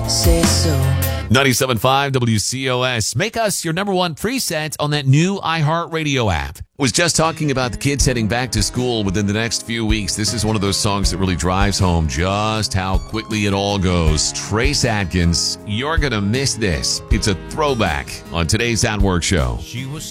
say so. 97.5 WCOS. Make us your number one preset on that new iHeartRadio app. Was just talking about the kids heading back to school within the next few weeks. This is one of those songs that really drives home just how quickly it all goes. Trace Adkins, you're going to miss this. It's a throwback on today's At Work show. She was